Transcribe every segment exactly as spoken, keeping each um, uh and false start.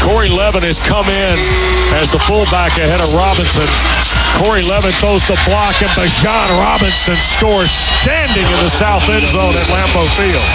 Corey Levin has come in as the fullback ahead of Robinson. Corey Levin throws the block, and Bijan Robinson scores standing in the south end zone at Lambeau Field.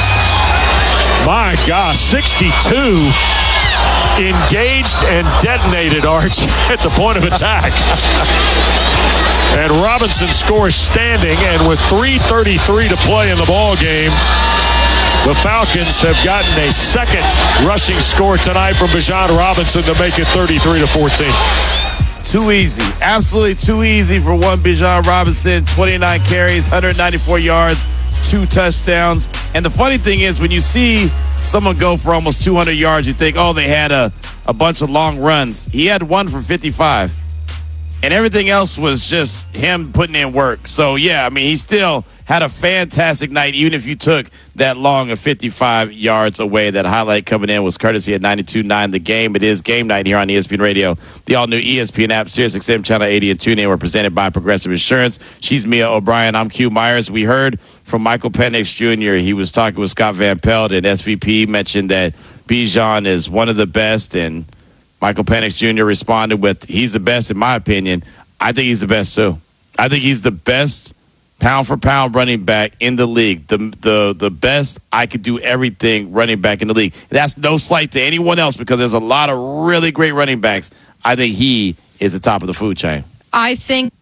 My gosh, sixty-two engaged and detonated, Arch, at the point of attack. And Robinson scores standing, and with three thirty-three to play in the ball game, the Falcons have gotten a second rushing score tonight from Bijan Robinson to make it thirty-three to fourteen. Too easy. Absolutely too easy for one Bijan Robinson. twenty-nine carries, one hundred ninety-four yards, two touchdowns. And the funny thing is, when you see someone go for almost two hundred yards, you think, oh, they had a, a bunch of long runs. He had one for fifty-five. And everything else was just him putting in work. So, yeah, I mean, he still had a fantastic night, even if you took that long of fifty-five yards away. That highlight coming in was courtesy of ninety-two point nine The Game. It is game night here on E S P N Radio. The all-new E S P N app, Sirius X M Channel eighty, and TuneIn were presented by Progressive Insurance. She's Mia O'Brien. I'm Q Myers. We heard from Michael Penix Junior He was talking with Scott Van Pelt, and S V P mentioned that Bijan is one of the best, and Michael Penix Junior responded with, he's the best in my opinion. I think he's the best too. I think he's the best pound for pound running back in the league. The the the best I could do everything running back in the league. That's no slight to anyone else because there's a lot of really great running backs. I think he is the top of the food chain. I think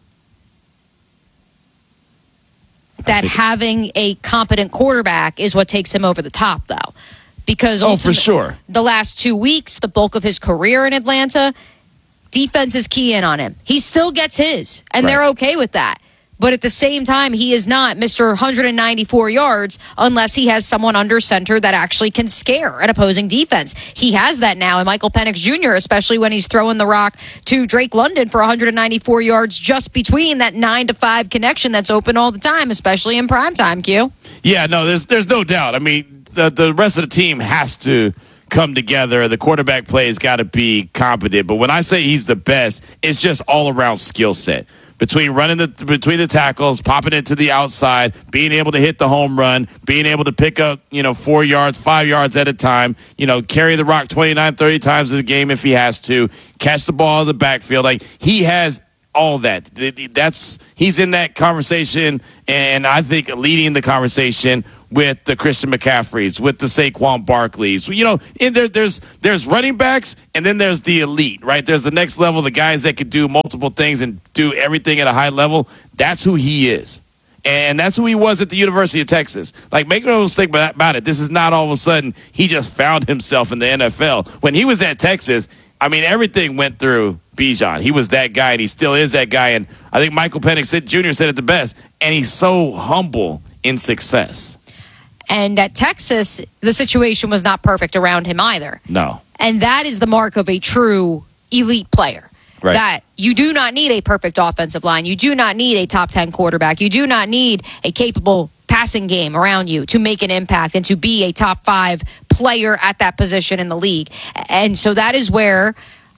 that having a competent quarterback is what takes him over the top, though. Because oh, for sure. The last two weeks, the bulk of his career in Atlanta, defense is keying on him. He still gets his, and right. They're okay with that. But at the same time, he is not Mister one hundred ninety-four yards unless he has someone under center that actually can scare an opposing defense. He has that now, and Michael Penix Junior, especially when he's throwing the rock to Drake London for one hundred ninety-four yards just between that nine to five connection that's open all the time, especially in primetime, Q. Yeah, no, there's there's no doubt. I mean, the, the rest of the team has to come together. The quarterback play has got to be competent. But when I say he's the best, it's just all-around skill set. Between running the between the tackles, popping it to the outside, being able to hit the home run, being able to pick up, you know, four yards, five yards at a time, you know, carry the rock twenty-nine, thirty times in the game if he has to, catch the ball in the backfield. Like, he has all that. That's he's in that conversation, and I think leading the conversation with the Christian McCaffreys, with the Saquon Barkleys. You know, and there, there's there's running backs, and then there's the elite, right? There's the next level, the guys that could do multiple things and do everything at a high level. That's who he is. And that's who he was at the University of Texas. Like, make no mistake about it. This is not all of a sudden he just found himself in the N F L. When he was at Texas, I mean, everything went through Bijan. He was that guy, and he still is that guy. And I think Michael Penix Junior said it the best. And he's so humble in success. And at Texas, the situation was not perfect around him either. No. And that is the mark of a true elite player. Right. That you do not need a perfect offensive line. You do not need a top ten quarterback. You do not need a capable passing game around you to make an impact and to be a top five player at that position in the league. And so that is where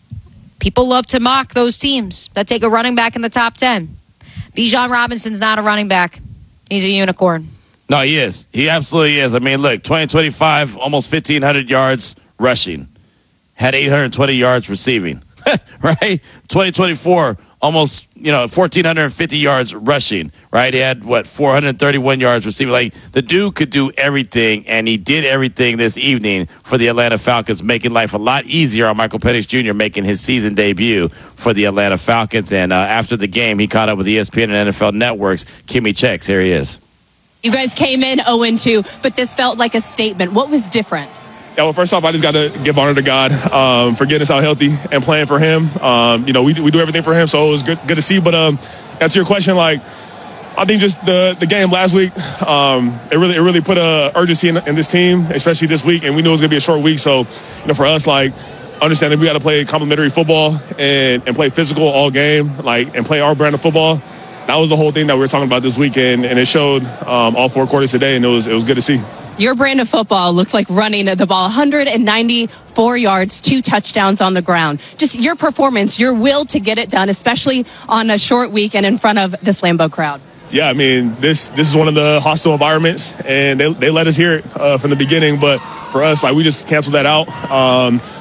people love to mock those teams that take a running back in the top ten. Bijan Robinson's not a running back. He's a unicorn. No, he is. He absolutely is. I mean, look, twenty twenty-five, almost fifteen hundred yards rushing. Had eight hundred twenty yards receiving. Right? twenty twenty-four, almost, you know, one thousand four hundred fifty yards rushing. Right? He had, what, four hundred thirty-one yards receiving. Like, the dude could do everything, and he did everything this evening for the Atlanta Falcons, making life a lot easier on Michael Penix Junior, making his season debut for the Atlanta Falcons. And uh, after the game, he caught up with E S P N and N F L Network's Kimmy Checks. Here he is. You guys came in oh and two, but this felt like a statement. What was different? Yeah, well, first off, I just got to give honor to God um, for getting us out healthy and playing for him. Um, you know, we, we do everything for him, so it was good good to see. But um, answer your question, like, I think just the, the game last week, um, it really it really put a urgency in, in this team, especially this week. And we knew it was going to be a short week. So, you know, for us, like, understanding we got to play complementary football and, and play physical all game, like, and play our brand of football. That was the whole thing that we were talking about this weekend, and it showed um, all four quarters today, and it was it was good to see. Your brand of football looked like running the ball, one hundred ninety-four yards, two touchdowns on the ground. Just your performance, your will to get it done, especially on a short week and in front of this Lambeau crowd. Yeah, I mean, this this is one of the hostile environments, and they they let us hear it uh, from the beginning. But for us, like, we just canceled that out. Um,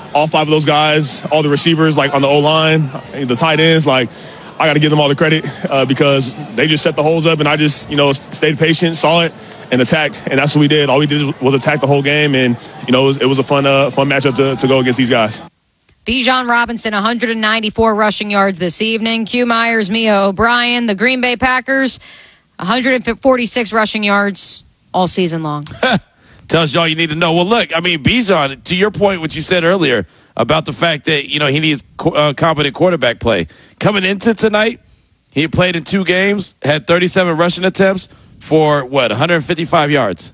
all five of those guys, all the receivers, like on the O-line, the tight ends, like I got to give them all the credit uh, because they just set the holes up, and I just, you know, stayed patient, saw it, and attacked, and that's what we did. All we did was attack the whole game, and, you know, it was, it was a fun uh, fun matchup to, to go against these guys. Bijan Robinson, one hundred ninety-four rushing yards this evening. Q Myers, Mia O'Brien, the Green Bay Packers, one hundred forty-six rushing yards all season long. Tells you all you need to know. Well, look, I mean, Bijan, to your point, what you said earlier about the fact that, you know, he needs uh, competent quarterback play. Coming into tonight, he played in two games, had thirty-seven rushing attempts for, what, one hundred fifty-five yards.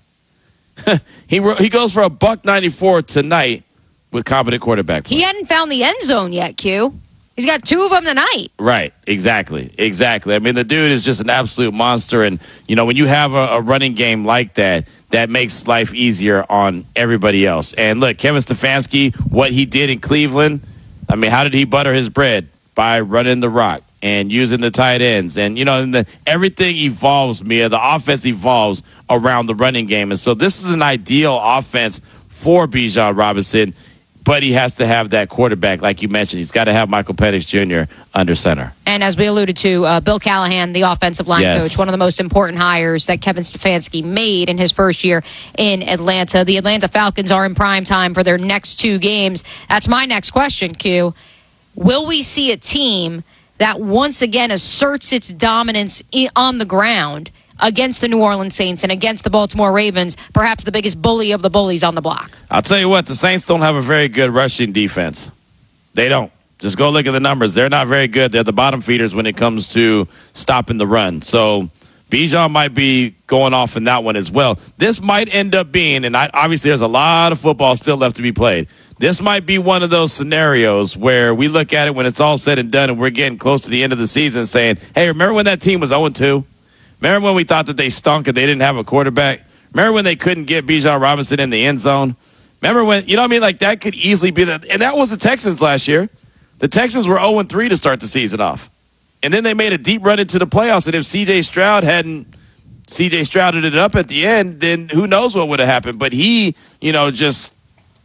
he he goes for a buck ninety-four tonight with competent quarterback play. He hadn't found the end zone yet, Q. He's got two of them tonight. Right, exactly, exactly. I mean, the dude is just an absolute monster, and, you know, when you have a, a running game like that, that makes life easier on everybody else. And look, Kevin Stefanski, what he did in Cleveland, I mean, how did he butter his bread? By running the rock and using the tight ends. And, you know, and the, everything evolves, Mia. The offense evolves around the running game. And so this is an ideal offense for Bijan Robinson, but he has to have that quarterback, like you mentioned. He's got to have Michael Penix Junior under center. And as we alluded to, uh, Bill Callahan, the offensive line Yes. coach, one of the most important hires that Kevin Stefanski made in his first year in Atlanta. The Atlanta Falcons are in prime time for their next two games. That's my next question, Q. Will we see a team that once again asserts its dominance i- on the ground against the New Orleans Saints and against the Baltimore Ravens, perhaps the biggest bully of the bullies on the block? I'll tell you what, the Saints don't have a very good rushing defense. They don't. Just go look at the numbers. They're not very good. They're the bottom feeders when it comes to stopping the run. So Bijan might be going off in that one as well. This might end up being, and I, obviously there's a lot of football still left to be played. This might be one of those scenarios where we look at it when it's all said and done and we're getting close to the end of the season saying, hey, remember when that team was oh and two? Remember when we thought that they stunk and they didn't have a quarterback? Remember when they couldn't get Bijan Robinson in the end zone? Remember when, you know what I mean? Like, that could easily be the, and that was the Texans last year. The Texans were oh and three to start the season off. And then they made a deep run into the playoffs. And if C J Stroud hadn't C J Strouded it up at the end, then who knows what would have happened. But he, you know, just,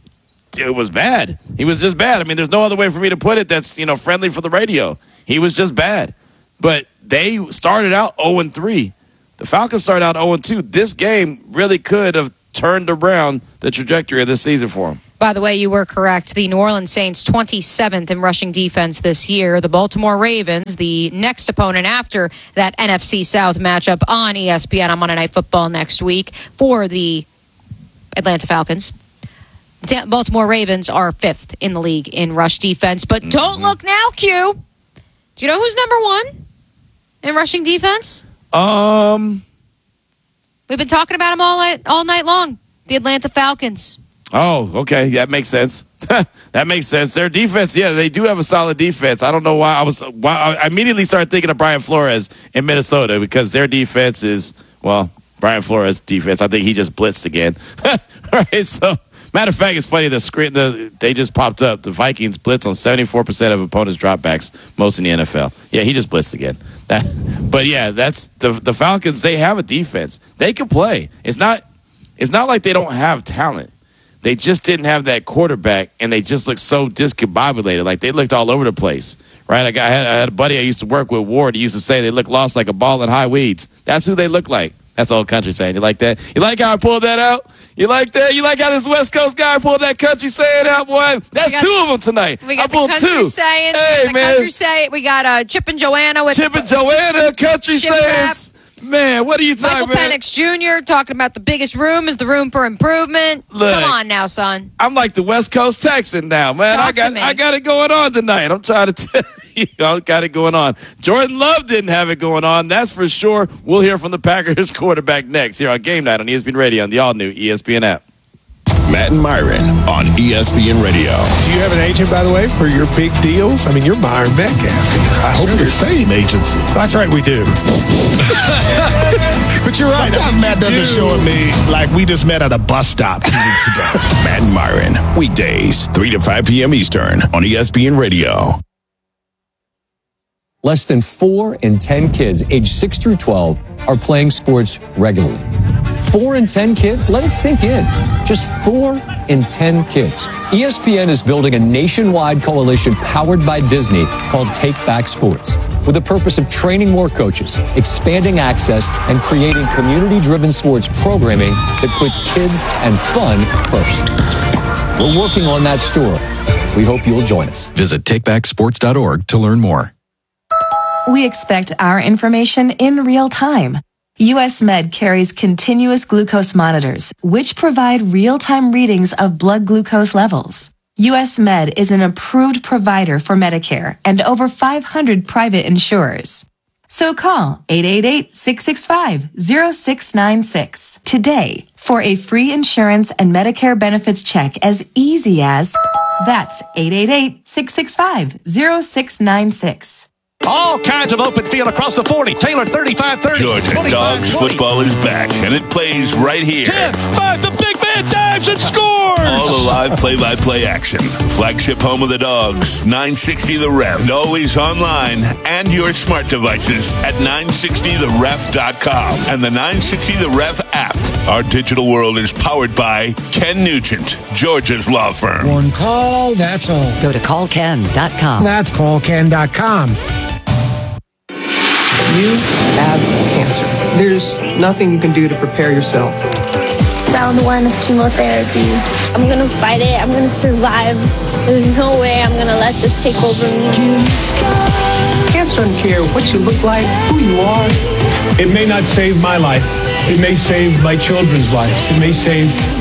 it was bad. He was just bad. I mean, there's no other way for me to put it that's, you know, friendly for the radio. He was just bad. But they started out oh and three. The Falcons started out oh and two. This game really could have turned around the trajectory of this season for them. By the way, you were correct. The New Orleans Saints, twenty-seventh in rushing defense this year. The Baltimore Ravens, the next opponent after that N F C South matchup on E S P N on Monday Night Football next week for the Atlanta Falcons. Baltimore Ravens are fifth in the league in rush defense. But mm-hmm. don't look now, Q. Do you know who's number one in rushing defense? Um, We've been talking about them all night, all night long. The Atlanta Falcons. Oh, okay. That makes sense. That makes sense. Their defense, yeah, they do have a solid defense. I don't know why I was. Why I immediately started thinking of Brian Flores in Minnesota because their defense is, well, Brian Flores' defense. I think he just blitzed again. All right, so. Matter of fact, it's funny. The screen, the they just popped up. The Vikings blitz on seventy-four percent of opponents' dropbacks, most in the N F L. Yeah, he just blitzed again. That, but yeah, that's the the Falcons. They have a defense. They can play. It's not. It's not like they don't have talent. They just didn't have that quarterback, and they just looked so discombobulated. Like they looked all over the place. Right? I, got, I, had, I had a buddy I used to work with, Ward. He used to say they look lost like a ball in high weeds. That's who they look like. That's old country saying. You like that? You like how I pulled that out? You like that? You like how this West Coast guy pulled that country saying out, boy? That's got, two of them tonight. We got I pulled the country two. saying. Hey, the man. Country say, we got uh, Chip and Joanna with Chip the, and Joanna, country Chip sayings. Man, what are you talking Michael about? Penix Junior talking about the biggest room is the room for improvement. Look, Come on now, son. I'm like the West Coast Texan now, man. Talk I got to me. I got it going on tonight. I'm trying to tell you, I got it going on. Jordan Love didn't have it going on, that's for sure. We'll hear from the Packers quarterback next here on Game Night on E S P N Radio on the all-new E S P N app. Matt and Myron on E S P N Radio. Do you have an agent, by the way, for your big deals? I mean, you're Myron Metcalf. I hope We're the you're same agency. That's right, we do. But you're right. Sometimes Matt doesn't show me like we just met at a bus stop two weeks ago. Matt and Myron, weekdays, three to five p.m. Eastern on E S P N Radio. Less than four in ten kids aged six through twelve are playing sports regularly. Four in ten kids? Let it sink in. Just four in ten kids. E S P N is building a nationwide coalition powered by Disney called Take Back Sports, with the purpose of training more coaches, expanding access, and creating community-driven sports programming that puts kids and fun first. We're working on that story. We hope you'll join us. Visit take back sports dot org to learn more. We expect our information in real time. U S Med carries continuous glucose monitors, which provide real-time readings of blood glucose levels. U S Med is an approved provider for Medicare and over five hundred private insurers. So call eight eight eight, six six five, zero six nine six today for a free insurance and Medicare benefits check as easy as that's eight eight eight, six six five, zero six nine six. All kinds of open field across the forty. Taylor thirty-five thirty. Georgia Dogs football is back, and it plays right here. ten five, the big man dives and scores! All the live play-by-play action. Flagship home of the Dogs, nine sixty The Ref. And always online and your smart devices at nine sixty the ref dot com and the nine sixty The Ref app. Our digital world is powered by Ken Nugent, Georgia's law firm. One call, that's all. Go to call ken dot com. That's call ken dot com. You have cancer. There's nothing you can do to prepare yourself. Round one of chemotherapy. I'm gonna fight it. I'm gonna survive. There's no way I'm gonna let this take over me. Cancer doesn't care what you look like, who you are. It may not save my life. It may save my children's life. It may save